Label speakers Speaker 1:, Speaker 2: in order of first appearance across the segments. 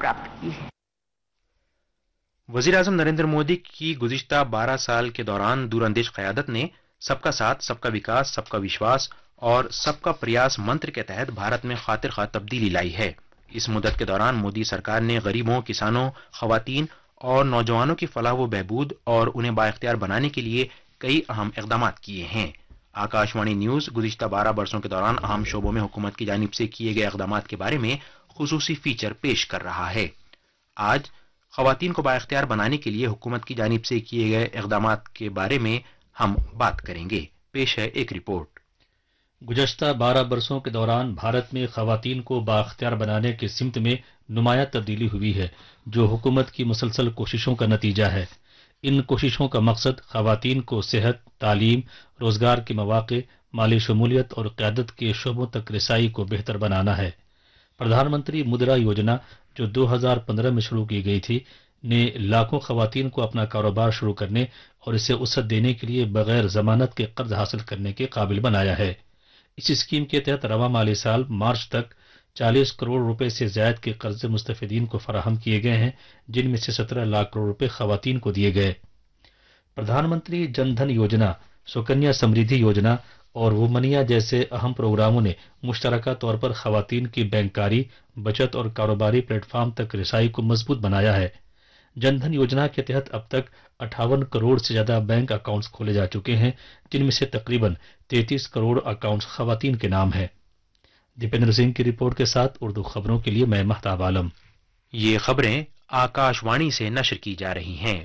Speaker 1: प्राप्त की है।
Speaker 2: वजीर आजम नरेंद्र मोदी की गुज़िश्ता 12 साल के दौरान दूरअंदेश क़यादत ने सबका साथ, सबका विकास, सबका विश्वास और सबका प्रयास मंत्र के तहत भारत में खातिर खा तब्दीली लाई है। इस मुद्दत के दौरान मोदी सरकार ने गरीबों, किसानों, खवातीन और नौजवानों की फलाह व बहबूद और उन्हें बाइख्तियार बनाने के लिए कई अहम इक़दाम किए हैं। आकाशवाणी न्यूज़ गुज़िश्ता 12 बरसों के दौरान अहम शोबों में हुकूमत की जानिब से किए गए इक़दाम के बारे में खुसूसी फीचर पेश कर रहा है। आज खवातीन को बाइख्तियार बनाने के लिए हुकूमत की जानिब से किए गए इक़दाम के बारे में हम बात करेंगे। पेश है एक रिपोर्ट।
Speaker 3: गुज़श्ता 12 बरसों के दौरान भारत में खवातीन को बाइख्तियार बनाने की सिमत में नुमायां तब्दीली हुई है, जो हुकूमत की मुसलसल कोशिशों का नतीजा है। इन कोशिशों का मकसद खवातीन को सेहत, तालीम, रोजगार के मौके, माली शमूलियत और क़यादत के शोबों तक रसाई को बेहतर बनाना है। प्रधानमंत्री मुद्रा योजना, जो 2015 में शुरू की गई थी, ने लाखों खवातीन को अपना कारोबार शुरू करने और इसे वसअत देने के लिए बगैर जमानत के कर्ज हासिल करने के काबिल बनाया है। इस स्कीम के तहत रवा माली साल मार्च तक 40 करोड़ रुपए से ज्यादा के कर्ज मुस्तफिदीन को फराहम किए गए हैं, जिनमें से 17 लाख करोड़ रुपए खवातीन को दिए गए। प्रधानमंत्री जन धन योजना, सुकन्या समृद्धि योजना और वुमनिया जैसे अहम प्रोग्रामों ने मुश्तरका तौर पर खवातीन की बैंकारी, बचत और कारोबारी प्लेटफॉर्म तक रसाई को मजबूत बनाया है। जनधन योजना के तहत अब तक 58 करोड़ से ज्यादा बैंक अकाउंट्स खोले जा चुके हैं, जिनमें से तकरीबन 33 करोड़ अकाउंट्स खवातीन के नाम हैं। दीपेंद्र सिंह की रिपोर्ट के साथ उर्दू खबरों के लिए मैं महताब आलम।
Speaker 2: ये खबरें आकाशवाणी से नशर की जा रही हैं।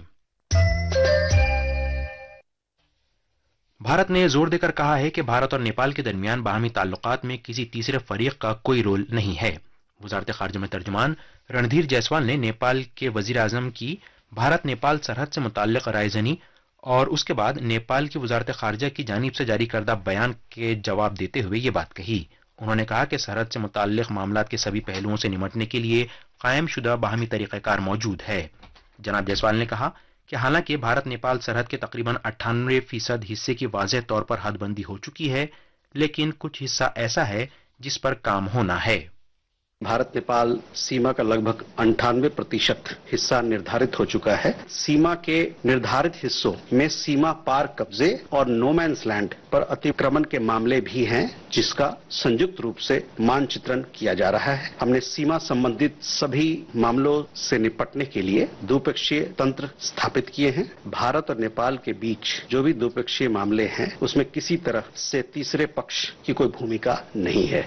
Speaker 2: भारत ने जोर देकर कहा है कि भारत और नेपाल के दरमियान बाहमी ताल्लुकात में किसी तीसरे फरीक का कोई रोल नहीं है। वजारत खारजा में तर्जुमान रणधीर जायसवाल ने नेपाल के वजीर आजम की भारत नेपाल सरहद से मुताल्लिक रायजनी और उसके बाद नेपाल की वजारत खारजा की जानिब से जारी करदा बयान के जवाब देते हुए ये बात कही। उन्होंने कहा कि सरहद से मुताल्लिक मामलात के सभी पहलुओं से निमटने के लिए कायम शुदा बाहमी तरीक़ाकार मौजूद है। जनाब जायसवाल ने कहा कि हालांकि भारत नेपाल सरहद के तकरीबन 98% हिस्से की वाज़ेह तौर पर हदबंदी हो चुकी है, लेकिन कुछ हिस्सा ऐसा है जिस पर काम होना है।
Speaker 4: भारत नेपाल सीमा का लगभग 98% हिस्सा निर्धारित हो चुका है। सीमा के निर्धारित हिस्सों में सीमा पार कब्जे और नो मैंस लैंड पर अतिक्रमण के मामले भी हैं, जिसका संयुक्त रूप से मानचित्रण किया जा रहा है। हमने सीमा संबंधित सभी मामलों से निपटने के लिए द्विपक्षीय तंत्र स्थापित किए हैं। भारत और नेपाल के बीच जो भी द्विपक्षीय मामले हैं, उसमें किसी तरह से तीसरे पक्ष की कोई भूमिका नहीं है।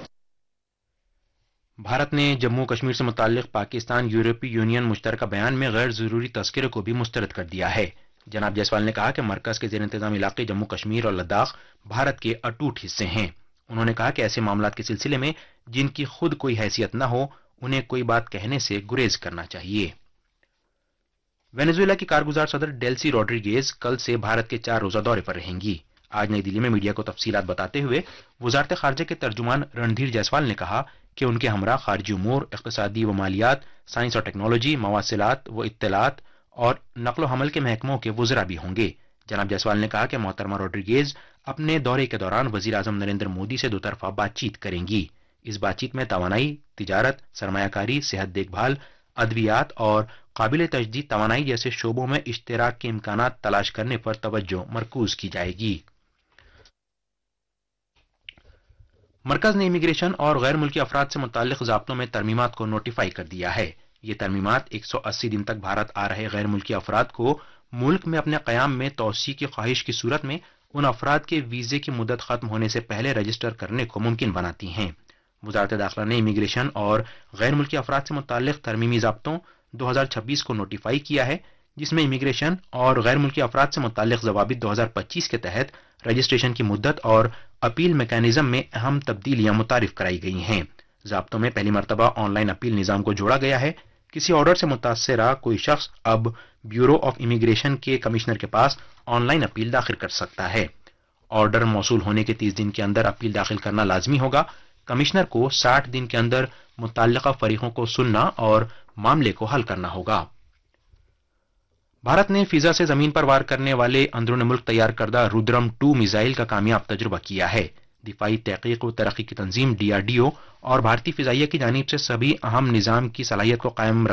Speaker 2: भारत ने जम्मू कश्मीर से मुताल्लिक पाकिस्तान यूरोपीय यूनियन मुश्तरका बयान में गैर जरूरी तस्करे को भी मुस्तरद कर दिया है। जनाब जायसवाल ने कहा कि मरकज के ज़ेर इंतज़ाम इलाके जम्मू कश्मीर और लद्दाख भारत के अटूट हिस्से हैं। उन्होंने कहा कि ऐसे मामलात के सिलसिले में जिनकी खुद कोई हैसियत न हो, उन्हें कोई बात कहने से गुरेज करना चाहिए। वेनेजुएला की कारगुजार सदर डेल्सी रॉड्रिगेज कल से भारत के 4 रोजा दौरे पर रहेंगी। आज नई दिल्ली में मीडिया को तफसीलात बताते हुए वजारत खारजा के तर्जुमान रणधीर जायसवाल ने कहा कि उनके हमरा खारजी उमूर, इक़्तिसादी व मालियात, साइंस और टेक्नोलॉजी, मवासिलात व इत्तलात और नकलो हमल के महकमों के वज़रा भी होंगे। जनाब जायसवाल ने कहा कि मोहतरमा रॉड्रिगेज अपने दौरे के दौरान वज़ीर आज़म नरेंद्र मोदी से दोतरफा बातचीत करेंगी। इस बातचीत में तवानाई, तिजारत, सरमायाकारी, सेहत देखभाल, अद्वियात और काबिल तजदीद तवानाई जैसे शोबों में इश्तिराक के इम्कानात तलाश करने पर तवज्जो मरकूज की जाएगी। मरकज ने इमिग्रेशन और गैर मुल्की अफराद से मुताल्लिक ज़ाब्तों में तरमीमात को नोटिफाई कर दिया है। ये तरमीमात 180 दिन तक भारत आ रहे गैर मुल्की अफराद को मुल्क में अपने क़याम में तोसी की ख्वाहिश की सूरत में उन अफराद के वीज़े की मुद्दत ख़त्म होने से पहले रजिस्टर करने को मुमकिन बनाती हैं। वज़ारत दाखिला ने इमिग्रेशन और गैर मुल्की अफराद से मुताल्लिक तरमीमी ज़ाब्तों 2026 को नोटिफाई किया है, जिसमें इमिग्रेशन और गैर मुल्की अफराद से मुताल्लिक ज़वाबित 2025 के तहत रजिस्ट्रेशन की मुद्दत और अपील मैकेनिज्म में अहम तब्दीलियां मुतारिफ कराई गई हैं। ज़ाब्तों में पहली मरतबा ऑनलाइन अपील निज़ाम को जोड़ा गया है। किसी ऑर्डर से मुतासरा कोई शख्स अब ब्यूरो ऑफ इमिग्रेशन के कमिश्नर के पास ऑनलाइन अपील दाखिल कर सकता है। ऑर्डर मौसूल होने के 30 दिन के अंदर अपील दाखिल करना लाजमी होगा। कमिश्नर को 60 दिन के अंदर मुतल्लिका फरीकों को सुनना और मामले को हल करना होगा। भारत ने फिजा से जमीन पर वार करने वाले अंदरून मुल्क तैयार करदा रुद्रम 2 मिसाइल का कामयाब तजुर्बा किया है। दिफाई तहकीक व तरक्की की तंजीम DRDO और भारतीय फिजाइया की जानिब से सभी अहम निज़ाम की सलाहियत को कायम